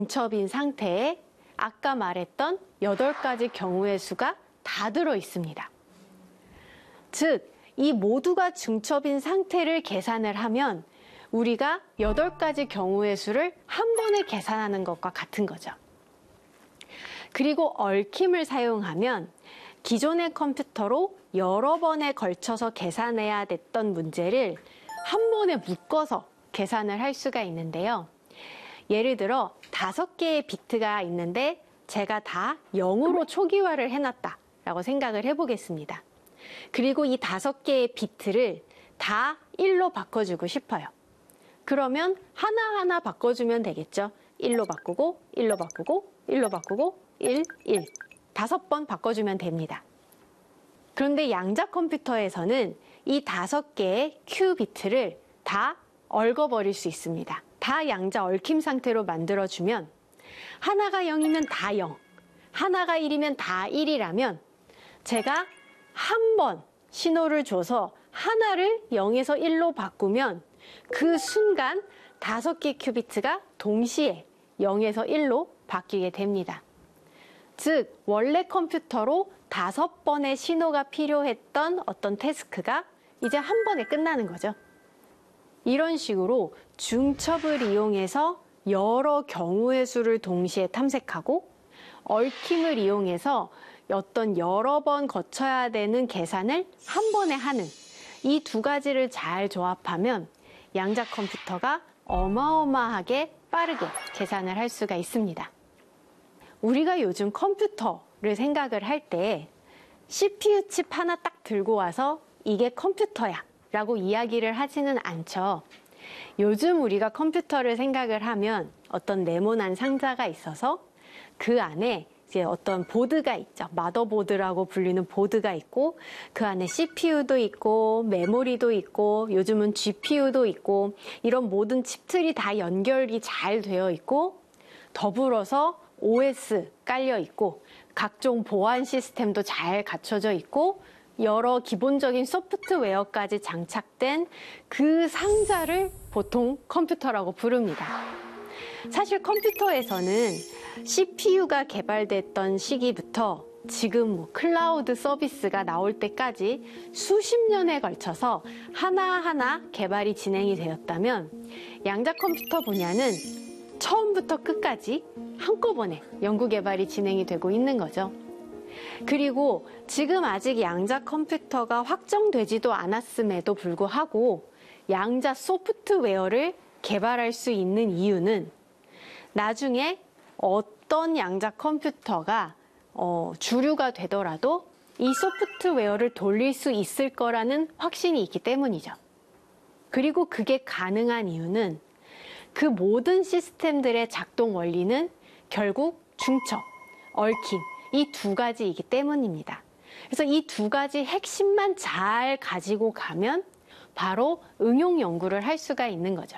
중첩인 상태에 아까 말했던 8가지 경우의 수가 다 들어 있습니다. 즉, 이 모두가 중첩인 상태를 계산을 하면 우리가 8가지 경우의 수를 한 번에 계산하는 것과 같은 거죠. 그리고 얽힘을 사용하면 기존의 컴퓨터로 여러 번에 걸쳐서 계산해야 됐던 문제를 한 번에 묶어서 계산을 할 수가 있는데요. 예를 들어 5개의 비트가 있는데 제가 다 0으로 초기화를 해놨다라고 생각을 해보겠습니다. 그리고 이 5개의 비트를 다 1로 바꿔주고 싶어요. 그러면 하나하나 바꿔주면 되겠죠. 1로 바꾸고, 1로 바꾸고, 1로 바꾸고, 1, 1. 5번 바꿔주면 됩니다. 그런데 양자 컴퓨터에서는 이 5개의 Q 비트를 다 얽어버릴 수 있습니다. 다 양자 얽힘 상태로 만들어주면 하나가 0이면 다 0, 하나가 1이면 다 1이라면 제가 한 번 신호를 줘서 하나를 0에서 1로 바꾸면 그 순간 5개 큐비트가 동시에 0에서 1로 바뀌게 됩니다. 즉, 원래 컴퓨터로 5번의 신호가 필요했던 어떤 태스크가 이제 한 번에 끝나는 거죠. 이런 식으로 중첩을 이용해서 여러 경우의 수를 동시에 탐색하고 얽힘을 이용해서 어떤 여러 번 거쳐야 되는 계산을 한 번에 하는 이 2가지를 잘 조합하면 양자 컴퓨터가 어마어마하게 빠르게 계산을 할 수가 있습니다. 우리가 요즘 컴퓨터를 생각을 할 때 CPU 칩 하나 딱 들고 와서 이게 컴퓨터야 라고 이야기를 하지는 않죠. 요즘 우리가 컴퓨터를 생각을 하면 어떤 네모난 상자가 있어서 그 안에 이제 어떤 보드가 있죠. 마더보드라고 불리는 보드가 있고 그 안에 CPU도 있고 메모리도 있고 요즘은 GPU도 있고 이런 모든 칩들이 다 연결이 잘 되어 있고 더불어서 OS 깔려 있고 각종 보안 시스템도 잘 갖춰져 있고 여러 기본적인 소프트웨어까지 장착된 그 상자를 보통 컴퓨터라고 부릅니다. 사실 컴퓨터에서는 CPU가 개발됐던 시기부터 지금 클라우드 서비스가 나올 때까지 수십 년에 걸쳐서 하나하나 개발이 진행이 되었다면 양자 컴퓨터 분야는 처음부터 끝까지 한꺼번에 연구 개발이 진행이 되고 있는 거죠. 그리고 지금 아직 양자 컴퓨터가 확정되지도 않았음에도 불구하고 양자 소프트웨어를 개발할 수 있는 이유는 나중에 어떤 양자 컴퓨터가 주류가 되더라도 이 소프트웨어를 돌릴 수 있을 거라는 확신이 있기 때문이죠. 그리고 그게 가능한 이유는 그 모든 시스템들의 작동 원리는 결국 중첩, 얽힘 이 2가지이기 때문입니다. 그래서 이 2가지 핵심만 잘 가지고 가면 바로 응용 연구를 할 수가 있는 거죠.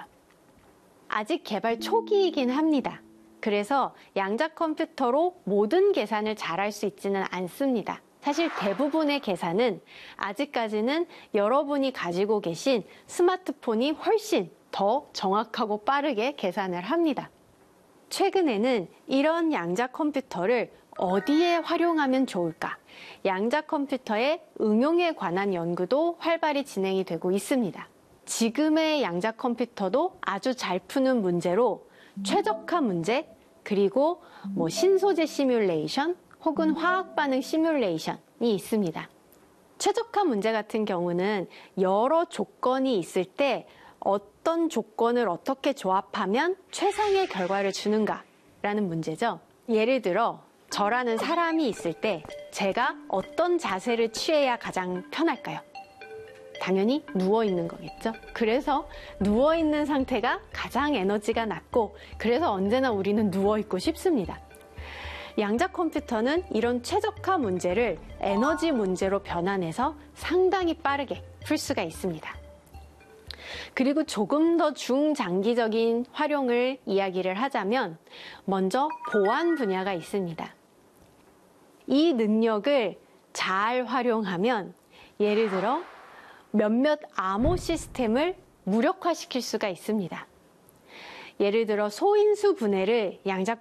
아직 개발 초기이긴 합니다. 그래서 양자 컴퓨터로 모든 계산을 잘할 수 있지는 않습니다. 사실 대부분의 계산은 아직까지는 여러분이 가지고 계신 스마트폰이 훨씬 더 정확하고 빠르게 계산을 합니다. 최근에는 이런 양자 컴퓨터를 어디에 활용하면 좋을까? 양자 컴퓨터의 응용에 관한 연구도 활발히 진행이 되고 있습니다. 지금의 양자 컴퓨터도 아주 잘 푸는 문제로 최적화 문제, 그리고 신소재 시뮬레이션 혹은 화학 반응 시뮬레이션이 있습니다. 최적화 문제 같은 경우는 여러 조건이 있을 때 어떤 조건을 어떻게 조합하면 최상의 결과를 주는가라는 문제죠. 예를 들어 저라는 사람이 있을 때 제가 어떤 자세를 취해야 가장 편할까요? 당연히 누워있는 거겠죠. 그래서 누워있는 상태가 가장 에너지가 낮고 그래서 언제나 우리는 누워있고 싶습니다. 양자 컴퓨터는 이런 최적화 문제를 에너지 문제로 변환해서 상당히 빠르게 풀 수가 있습니다. 그리고 조금 더 중장기적인 활용을 이야기를 하자면 먼저 보안 분야가 있습니다. 이 능력을 잘 활용하면 예를 들어 몇몇 암호 시스템을 무력화시킬 수가 있습니다. 예를 들어 소인수 분해를 양자